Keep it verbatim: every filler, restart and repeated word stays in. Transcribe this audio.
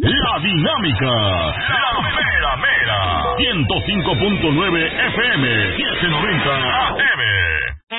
La Dinámica, La Mera Mera, ciento cinco punto nueve F M, setecientos noventa A M.